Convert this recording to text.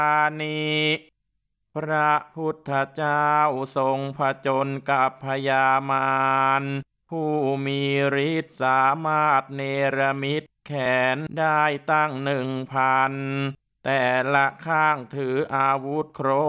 นิพระพุทธเจ้าทรงผจญกับพญามารผู้มีฤทธิ์สามารถเนรมิตแขนได้ตั้ง1,000แต่ละข้างถืออาวุธคร